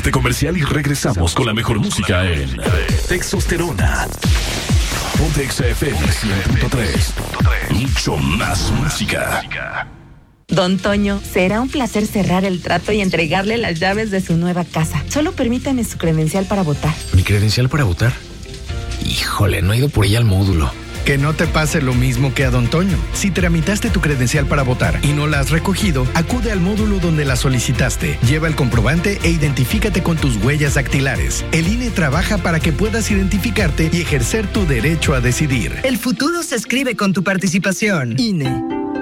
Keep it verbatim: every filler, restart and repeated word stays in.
corte comercial y regresamos con la mejor música en Textosterona. Ponte Exa F M cien punto tres. Mucho más música. Don Toño, será un placer cerrar el trato y entregarle las llaves de su nueva casa. Solo permítame su credencial para votar. ¿Mi credencial para votar? Híjole, no he ido por ella al módulo. Que no te pase lo mismo que a Don Toño. Si tramitaste tu credencial para votar y no la has recogido, acude al módulo donde la solicitaste. Lleva el comprobante e identifícate con tus huellas dactilares. El I N E trabaja para que puedas identificarte y ejercer tu derecho a decidir. El futuro se escribe con tu participación. I N E.